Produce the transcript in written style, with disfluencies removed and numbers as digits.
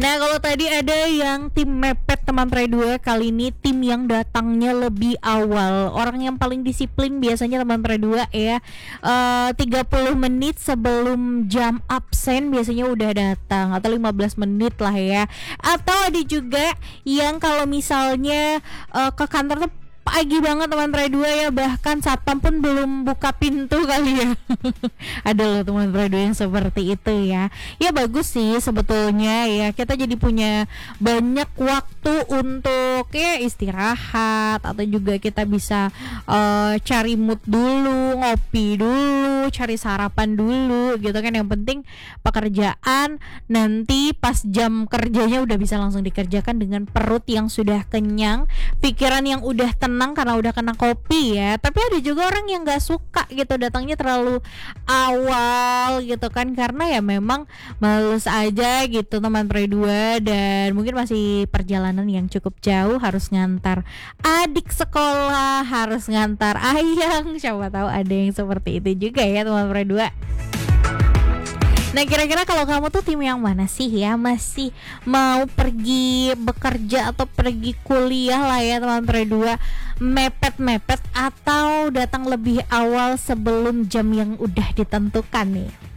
Nah, kalau tadi ada yang tim mepet teman Pre 2, kali ini tim yang datangnya lebih awal. Orang yang paling disiplin biasanya teman Pre 2 ya. 30 menit sebelum jam absen biasanya udah datang, atau 15 menit lah ya. Atau ada juga yang kalau misalnya ke kantor tuh pagi banget teman Pre 2 ya, bahkan satpam pun belum buka pintu kali ya. Ada loh teman Pre 2 yang seperti itu ya. Ya bagus sih sebetulnya ya, kita jadi punya banyak waktu untuk ya istirahat, atau juga kita bisa cari mood dulu, ngopi dulu, cari sarapan dulu gitu kan. Yang penting pekerjaan nanti pas jam kerjanya udah bisa langsung dikerjakan dengan perut yang sudah kenyang, pikiran yang udah tenang karena udah kena kopi ya. Tapi ada juga orang yang nggak suka gitu datangnya terlalu awal gitu kan, karena ya memang males aja gitu teman Pre 2, dan mungkin masih perjalanan yang cukup jauh, harus ngantar adik sekolah, harus ngantar ayang, siapa tahu ada yang seperti itu juga ya teman Pre 2. Nah, kira-kira kalau kamu tuh tim yang mana sih ya? Masih mau pergi bekerja atau pergi kuliah lah ya teman Pre 2, mepet-mepet atau datang lebih awal sebelum jam yang udah ditentukan nih?